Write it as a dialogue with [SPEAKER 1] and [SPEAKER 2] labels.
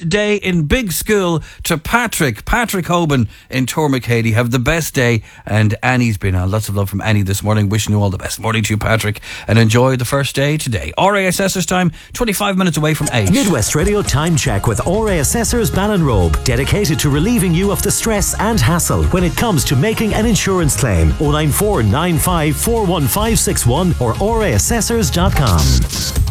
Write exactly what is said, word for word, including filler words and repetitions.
[SPEAKER 1] first day in big school to Patrick. Patrick Hoban in Tormacady. Have the best day. And Annie's been on. Lots of love from Annie this morning. Wishing you all the best. Morning to you, Patrick. And enjoy the first day today. R A Assessors time, twenty-five minutes away from eight.
[SPEAKER 2] Midwest Radio Time Check with R A Assessors Ballinrobe. Dedicated to relieving you of the stress and hassle when it comes to making an insurance claim. oh nine four nine five four one five six one or r a assessors dot com.